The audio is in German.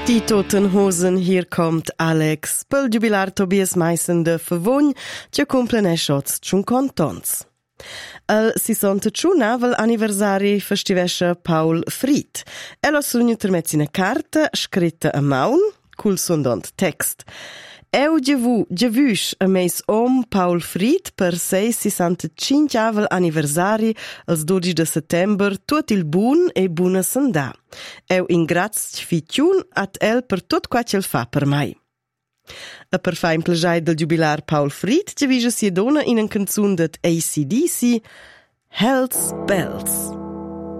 Die Toten Hosen, hier kommt Alex. Pel jubilar Tobias Meissen de Favogn, che cumplen shots 50 ans. El 61 anniversari festivescha Paul Fried. El ha sogno termezzi una carta scritta a maun, cul sondant text. Eu giavusch a meis Paul Fried per 65 anniversari als 12 de settember tot il bun e buna sandà. Eu ingrazio fitjun at el per tot quac el fa per mai. A per fa in plagiai del jubilar Paul Fried giavischa si dona in un canzun det AC/DC, Hells Bells.